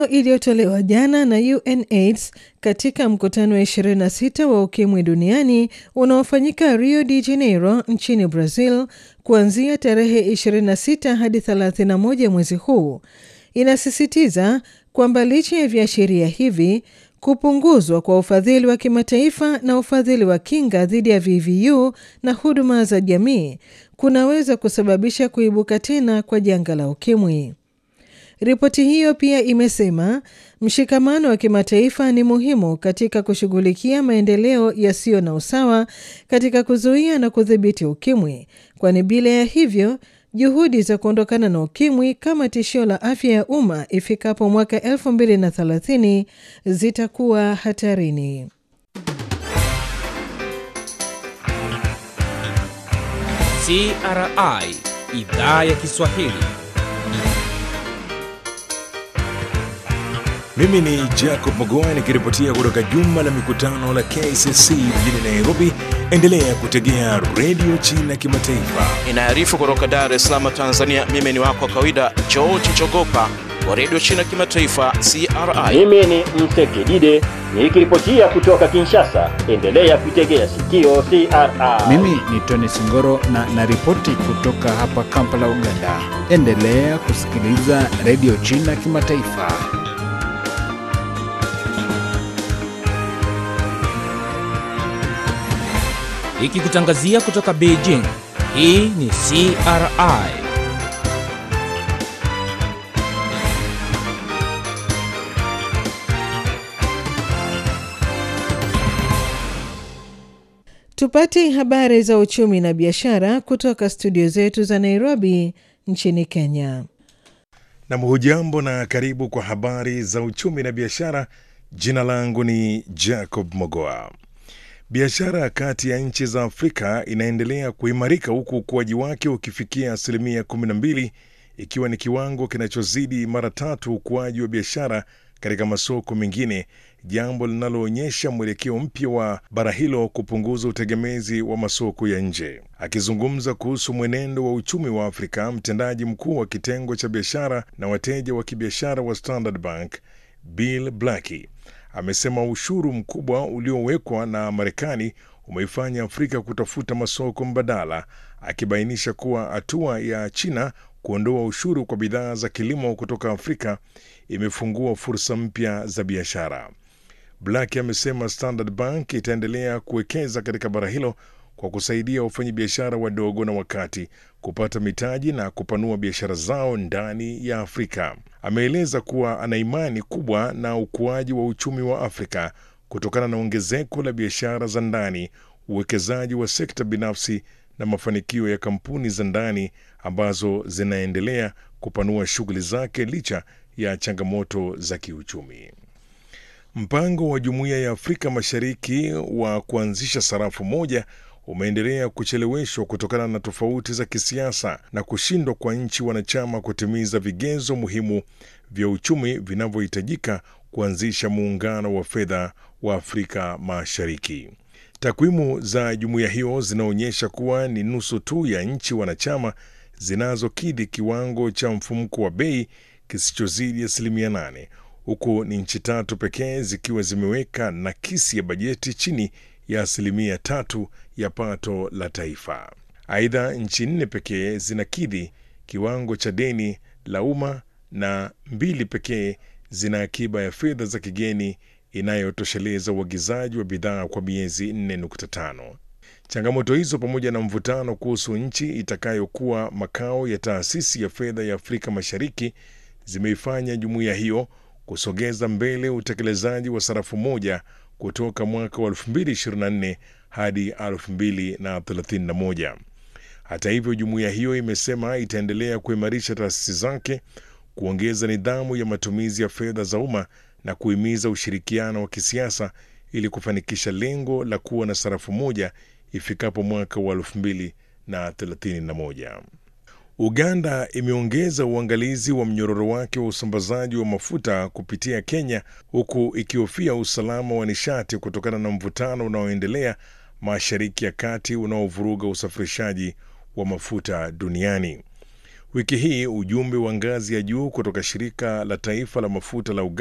iliyotolewa jana na UNAIDS katika mkutano wa 26 wa ukimwi duniani unaofanyika Rio de Janeiro nchini Brazil kuanzia tarehe 26 hadi 31 mwezi huu, inasisitiza kwamba licha ya viashiria hivi, kupunguzwa kwa ufadhili wa kimataifa na ufadhili wa kinga dhidi ya VVU na huduma za jamii kunaweza kusababisha kuibuka tena kwa janga la ukimwi. Ripoti hiyo pia imesema mshikamano wa kimataifa ni muhimu katika kushughulikia maendeleo yasiyo na usawa katika kuzuia na kudhibiti ukimwi, kwani bila ya hivyo juhudi za kuondokana na ukimwi kama tishio la afya ya umma ifikapo mwaka 2030 zitakuwa hatarini. CRI Idhaa ya Kiswahili. Mimi ni Jacob Mogoa nikiripotia kutoka jumba la mikutano la KCC mjini Nairobi. Endelea kutegea Radio China Kimataifa. Inaarifu kutoka Dar es Salaam, Tanzania. Mimi ni wako kawaida George Chogopa wa Radio China Kimataifa CRI. Mimi ni Msekidide nikiripotia kutoka Kinshasa. Endelea kutegea sikio CRI. Mimi ni Tony Singoro na naripoti kutoka hapa Kampala, Uganda. Endelea kusikiliza Radio China Kimataifa. Ikikutangazia kutoka Beijing, hii ni CRI. Tupate habari za uchumi na biashara kutoka studio zetu za Nairobi nchini Kenya. Na hujambo na karibu kwa habari za uchumi na biashara. Jina langu ni Jacob Mogoa. Biashara kati ya nchi za Afrika inaendelea kuimarika huku ukuaji wake ukifikia 12%, ikiwa ni kiwango kinachozidi mara 3 ukuaji wa biashara katika masoko mengine, jambo linaloonyesha mwelekeo mpya wa bara hilo kupunguza utegemezi wa masoko ya nje. Akizungumza kuhusu mwenendo wa uchumi wa Afrika, mtendaji mkuu wa kitengo cha biashara na wateja wa kibiashara wa Standard Bank, Bill Blackie, amesema ushuru mkubwa uliowekwa na Marekani umeifanya Afrika kutafuta masoko mbadala, akibainisha kuwa hatua ya China kuondoa ushuru kwa bidhaa za kilimo kutoka Afrika imefungua fursa mpya za biashara. Blackie amesema Standard Bank itaendelea kuwekeza katika bara hilo kwa kusaidia wafanyabiashara wadogo na wakati kupata mitaji na kupanua biashara zao ndani ya Afrika. Ameeleza kuwa ana imani kubwa na ukuaji wa uchumi wa Afrika kutokana na ongezeko la biashara za ndani, uwekezaji wa sekta binafsi na mafanikio ya kampuni za ndani ambazo zinaendelea kupanua shughuli zake licha ya changamoto za kiuchumi. Mpango wa Jumuiya ya Afrika Mashariki wa kuanzisha sarafu moja umeendelea kucheleweshwa kutokana na tofauti za kisiasa na kushindwa kwa nchi wanachama kutimiza vigezo muhimu vya uchumi vinavyohitajika kuanzisha muungano wa fedha wa Afrika Mashariki. Takwimu za jumuiya hiyo zinaonyesha kuwa ni nusu tu ya nchi wanachama zinazokidhi kiwango cha mfumuko wa bei kisichozidi 8%, huku ni nchi 3 pekee zikiwa zimeweka nakisi ya bajeti chini ya 3% ya pato la taifa. Aidha, nchi 4 pekee zinakidhi kiwango cha deni la umma na 2 pekee zina akiba ya fedha za kigeni inayotosheleza uagizaji wa bidhaa kwa miezi 4.5. Changamoto hizo pamoja na mvutano kuhusu nchi itakayokuwa makao ya taasisi ya fedha ya Afrika Mashariki zimeifanya jumuiya hiyo kusogeza mbele utekelezaji wa sarafu moja kutoka mwaka wa 2024 hadi 2031. Hata hivyo, jumuiya hiyo imesema itaendelea kuimarisha taasisi zake, kuongeza nidhamu ya matumizi ya fedha za umma na kuhimiza ushirikiano wa kisiasa ili kufanikisha lengo la kuwa na sarafu moja ifikapo mwaka wa 2031. Uganda imeongeza uangalizi wa mnyororo wake wa usambazaji wa mafuta kupitia Kenya, huku ikihofia usalama wa nishati kutokana na mvutano unaoendelea Mashariki ya Kati unaovuruga usafirishaji wa mafuta duniani. Wiki hii ujumbe wa ngazi ya juu kutoka shirika la taifa la mafuta la Uganda